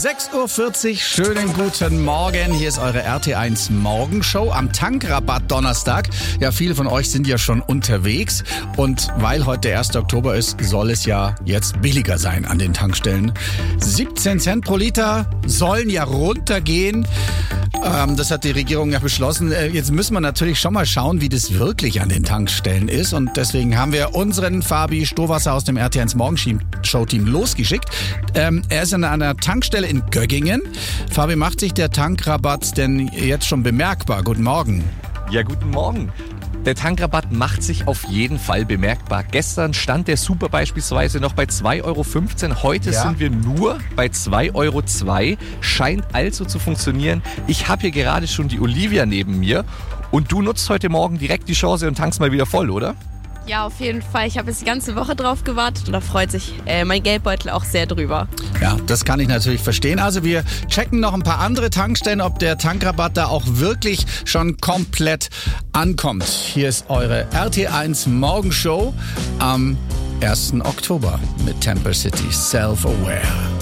6:40 Uhr, schönen guten Morgen. Hier ist eure RT1 Morgenshow am Tankrabatt Donnerstag. Ja, viele von euch sind ja schon unterwegs und weil heute der 1. Oktober ist, soll es ja jetzt billiger sein an den Tankstellen. 17 Cent pro Liter sollen ja runtergehen. Das hat die Regierung ja beschlossen. Jetzt müssen wir natürlich schon mal schauen, wie das wirklich an den Tankstellen ist. Und deswegen haben wir unseren Fabi Stowasser aus dem RT1 Morgenshow-Team losgeschickt. Er ist an einer Tankstelle in Göggingen. Fabi, macht sich der Tankrabatt denn jetzt schon bemerkbar? Guten Morgen. Ja, guten Morgen. Der Tankrabatt macht sich auf jeden Fall bemerkbar. Gestern stand der Super beispielsweise noch bei 2,15 €. Heute sind wir nur bei 2,02 €. Scheint also zu funktionieren. Ich habe hier gerade schon die Olivia neben mir. Und du nutzt heute Morgen direkt die Chance und tankst mal wieder voll, oder? Ja, auf jeden Fall. Ich habe jetzt die ganze Woche drauf gewartet und da freut sich mein Geldbeutel auch sehr drüber. Ja, das kann ich natürlich verstehen. Also wir checken noch ein paar andere Tankstellen, ob der Tankrabatt da auch wirklich schon komplett ankommt. Hier ist eure RT1 Morgenshow am 1. Oktober mit Temper City Self-Aware.